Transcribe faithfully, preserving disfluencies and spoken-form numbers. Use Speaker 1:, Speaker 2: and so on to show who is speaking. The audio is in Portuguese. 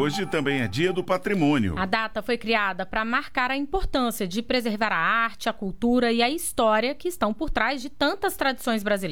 Speaker 1: hoje também é Dia do Patrimônio.
Speaker 2: A data foi criada para marcar a importância de preservar a arte, a cultura e a história que estão por trás de tantas tradições brasileiras.